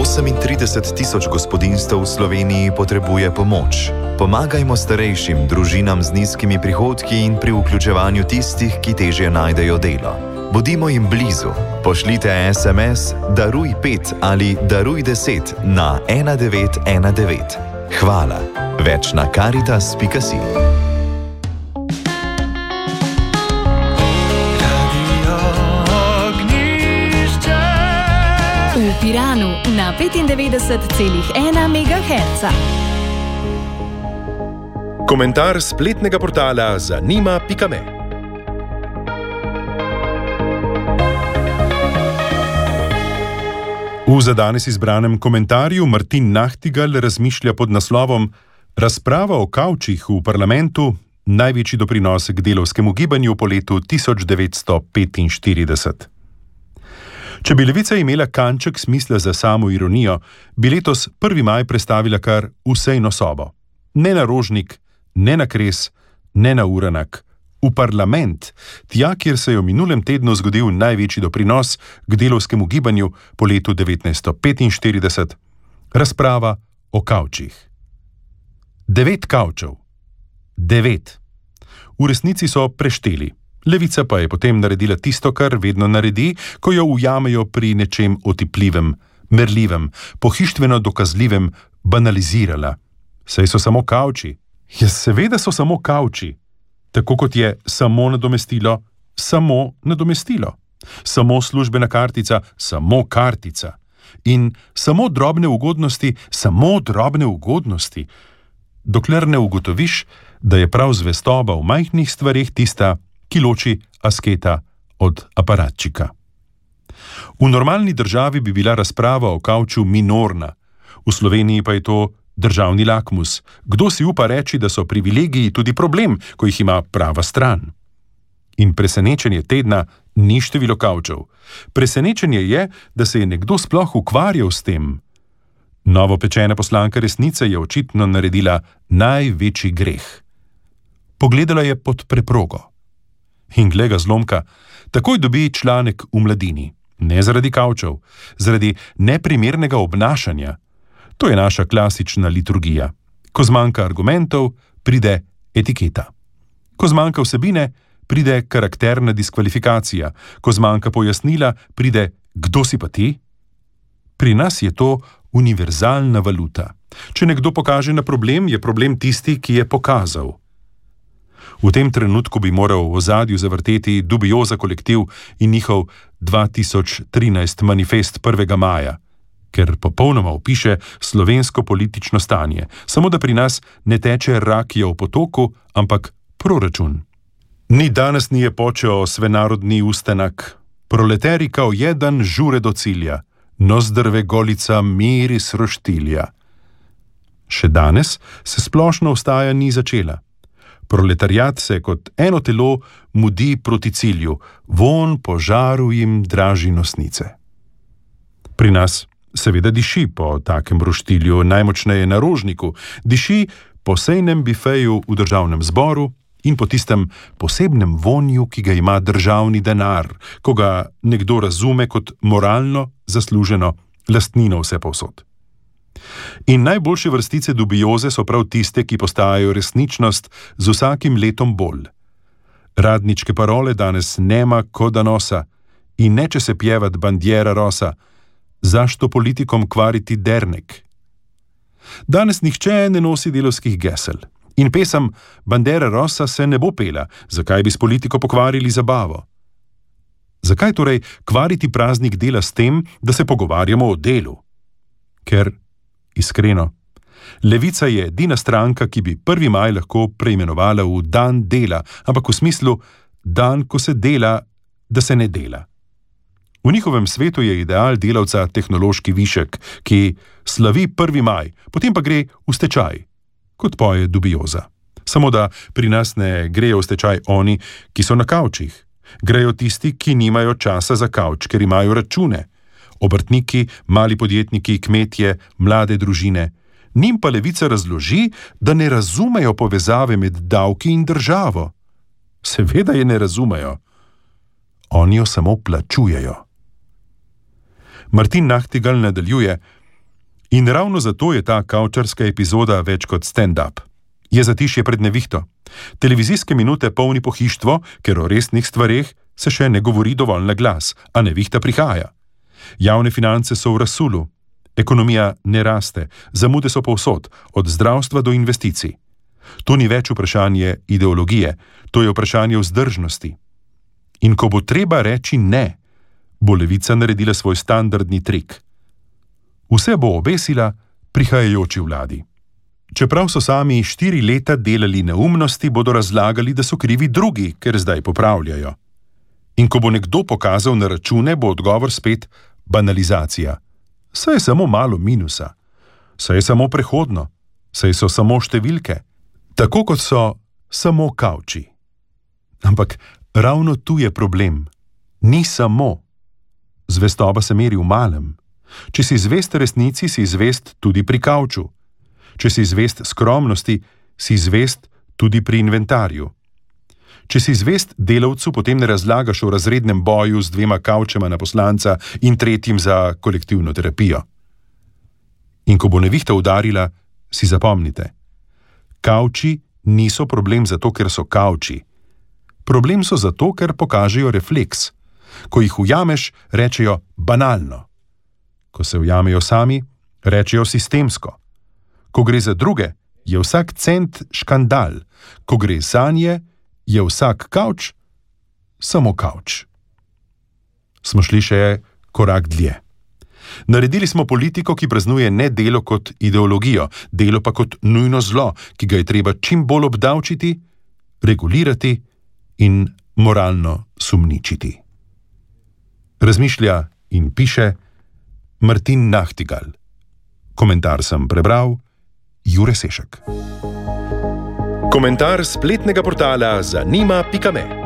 38 000 gospodinjstev v Sloveniji potrebuje pomoč. Pomagajmo starejšim, družinam z nizkimi prihodki in pri vključevanju tistih, ki težje najdejo delo. Bodimo jim blizu. Pošljite SMS Daruj 5 ali Daruj 10 na 1919. Hvala. Več na Karitas.si. V Piranu na 95,1 MHz. Komentar spletnega portala Zanima.me. V za danes izbranem komentarju Martin Nachtigal razmišlja pod naslovom Razprava o kavčih v parlamentu, največji doprinos k delavskemu gibanju po letu 1945. Če bi Levica imela kanček smisla za samo ironijo, bi letos 1. maj prestavila kar v sejno sobo. Ne na Rožnik, ne na Kres, ne na Uranak. V parlament, tja, kjer se je v minulem tednu zgodil največji doprinos k delavskemu gibanju po letu 1945, razprava o kavčih. 9 kavčev. 9. V resnici so prešteli. Levica pa je potem naredila tisto, kar vedno naredi, ko jo ujamejo pri nečem otipljivem, merljivem, pohištveno dokazljivem, banalizirala. Saj so samo kavči. Ja, seveda so samo kavči. Tako kot je samo nadomestilo, samo nadomestilo. Samo službena kartica, samo kartica. In samo drobne ugodnosti, samo drobne ugodnosti. Dokler ne ugotoviš, da je prav zvestoba v majhnih stvareh tista, ki loči asketa od aparatčika. V normalni državi bi bila razprava o kavču minorna. V Sloveniji pa je to državni lakmus. Kdo si upa reči, da so privilegiji tudi problem, ko jih ima prava stran? In presenečenje tedna ni število kavčev. Presenečenje je, da se je nekdo sploh ukvarjal s tem. Novopečena poslanka Resnice je očitno naredila največji greh. Pogledala je pod preprogo. In glej ga zlomka, takoj dobi članek v Mladini. Ne zaradi kavčev, zaradi neprimernega obnašanja. To je naša klasična liturgija. Ko zmanjka argumentov, pride etiketa. Ko zmanjka vsebine, pride karakterna diskvalifikacija. Ko zmanjka pojasnila, pride kdo si pa ti? Pri nas je to univerzalna valuta. Če nekdo pokaže na problem, je problem tisti, ki je pokazal. V tem trenutku bi moral v ozadju zavrteti Dubioza kolektiv in njihov 2013 manifest 1. maja, ker popolnoma opiše slovensko politično stanje, samo da pri nas ne teče rakija v potoku, ampak proračun. Ni danes nije počeo svenarodni ustanak, proleteri kao jedan žure do cilja, nozdrve golica miris roštilja. Še danes se splošno vstaja ni začela. Proletariat se kot eno telo mudi proti cilju, von po žaru jim draži nosnice. Pri nas seveda diši po takem roštilju, najmočneje na Rožniku, diši po sejnem bifeju v državnem zboru in po tistem posebnem vonju, ki ga ima državni denar, ko ga nekdo razume kot moralno zasluženo lastnino vsepovsod. In najboljše vrstice Dubioze so prav tiste, ki postajajo resničnost z vsakim letom bolj. Radničke parole danes nema ko da nosa in neče se pjevat bandiera rosa, zašto politikom kvariti dernek. Danes nihče ne nosi delovskih gesel in pesem Bandera rosa se ne bo pela, zakaj bi s politiko pokvarili zabavo. Zakaj torej kvariti praznik dela s tem, da se pogovarjamo o delu? Ker iskreno, Levica je edina stranka, ki bi 1. maj lahko preimenovala v dan dela, ampak v smislu dan, ko se dela, da se ne dela. V njihovem svetu je ideal delavca tehnološki višek, ki slavi 1. maj, potem pa gre v stečaj, kot poje Dubioza. Samo da pri nas ne grejo v stečaj oni, ki so na kavčih. Grejo tisti, ki nimajo časa za kavč, ker imajo račune. Obrtniki, mali podjetniki, kmetje, mlade družine. Njim pa Levica razloži, da ne razumejo povezave med davki in državo. Seveda je ne razumejo. Oni jo samo plačujejo. Martin Nachtigal nadaljuje: In ravno zato je ta kavčarska epizoda več kot stand-up. Je zatišje pred nevihto. Televizijske minute polni pohištvo, ker o resnih stvareh se še ne govori dovolj na glas, a nevihta prihaja. Javne finance so v razsulu, ekonomija ne raste, zamude so povsod, od zdravstva do investicij. To ni več vprašanje ideologije, to je vprašanje vzdržnosti. In ko bo treba reči ne, bo levica naredila svoj standardni trik. Vse bo obesila prihajajoči vladi. Čeprav so sami 4 leta delali neumnosti, bodo razlagali, da so krivi drugi, ker zdaj popravljajo. In ko bo nekdo pokazal na račune, bo odgovor spet banalizacija. Saj je samo malo minusa, saj je samo prehodno, saj so samo številke, tako kot so samo kavči. Ampak ravno tu je problem. Ni samo. Zvestoba se meri v malem. Če si zvest resnici, si zvest tudi pri kavču. Če si zvest skromnosti, si zvest tudi pri inventarju. Če si zvest delavcu, potem ne razlagaš o razrednem boju z 2 kavčema na poslanca in 3 za kolektivno terapijo. In ko bo nevihta udarila, si zapomnite. Kavči niso problem zato, ker so kavči. Problem so zato, ker pokažejo refleks. Ko jih ujameš, rečejo banalno. Ko se ujamejo sami, rečejo sistemsko. Ko gre za druge, je vsak cent škandal. Ko gre zanje, je vsak kavč samo kavč. Smo šli še korak dlje. Naredili smo politiko, ki praznuje ne delo kot ideologijo, delo pa kot nujno zlo, ki ga je treba čim bolj obdavčiti, regulirati in moralno sumničiti. Razmišlja in piše Martin Nachtigal. Komentar sem prebral Jure Sešek. Komentar spletnega portala zanima.me